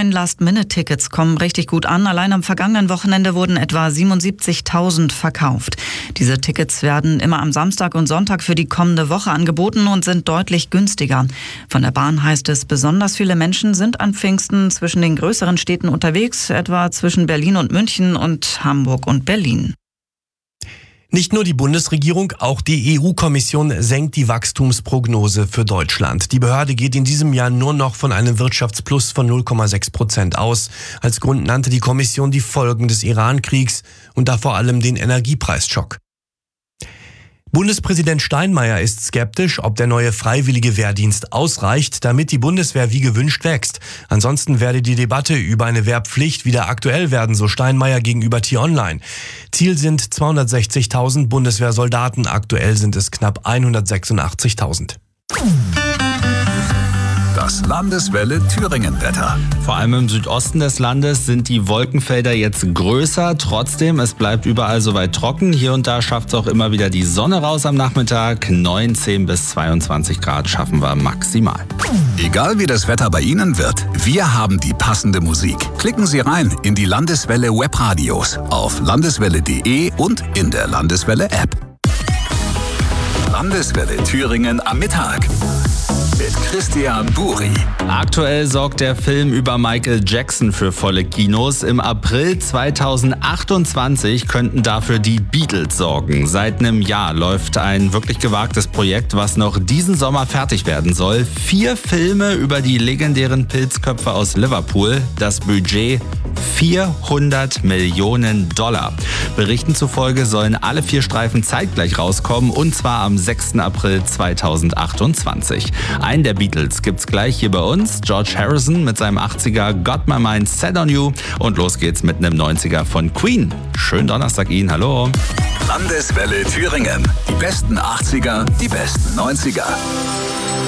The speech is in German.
neuen Last-Minute-Tickets kommen richtig gut an. Allein am vergangenen Wochenende wurden etwa 77.000 verkauft. Diese Tickets werden immer am Samstag und Sonntag für die kommende Woche angeboten und sind deutlich günstiger. Von der Bahn heißt es, besonders viele Menschen sind an Pfingsten zwischen den größeren Städten unterwegs, etwa zwischen Berlin und München und Hamburg und Berlin. Nicht nur die Bundesregierung, auch die EU-Kommission senkt die Wachstumsprognose für Deutschland. Die Behörde geht in diesem Jahr nur noch von einem Wirtschaftsplus von 0,6% aus. Als Grund nannte die Kommission die Folgen des Iran-Kriegs und da vor allem den Energiepreisschock. Bundespräsident Steinmeier ist skeptisch, ob der neue freiwillige Wehrdienst ausreicht, damit die Bundeswehr wie gewünscht wächst. Ansonsten werde die Debatte über eine Wehrpflicht wieder aktuell werden, so Steinmeier gegenüber T-Online. Ziel sind 260.000 Bundeswehrsoldaten, aktuell sind es knapp 186.000. Das Landeswelle Thüringen-Wetter. Vor allem im Südosten des Landes sind die Wolkenfelder jetzt größer. Trotzdem, es bleibt überall soweit trocken. Hier und da schafft es auch immer wieder die Sonne raus am Nachmittag. 19 bis 22 Grad schaffen wir maximal. Egal wie das Wetter bei Ihnen wird, wir haben die passende Musik. Klicken Sie rein in die Landeswelle Webradios auf landeswelle.de und in der Landeswelle App. Landeswelle Thüringen am Mittag. Mit Christian Buri. Aktuell sorgt der Film über Michael Jackson für volle Kinos. Im April 2028 könnten dafür die Beatles sorgen. Seit einem Jahr läuft ein wirklich gewagtes Projekt, was noch diesen Sommer fertig werden soll. 4 Filme über die legendären Pilzköpfe aus Liverpool. Das Budget $400 Millionen. Berichten zufolge sollen alle 4 Streifen zeitgleich rauskommen und zwar am 6. April 2028. Einen der Beatles gibt's gleich hier bei uns. George Harrison mit seinem 80er Got My Mind Set on You. Und los geht's mit einem 90er von Queen. Schönen Donnerstag Ihnen, hallo. Landeswelle Thüringen. Die besten 80er, die besten 90er.